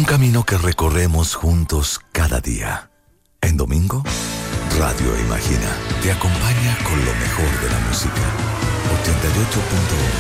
Un camino que recorremos juntos cada día. En domingo, Radio Imagina te acompaña con lo mejor de la música. 88.1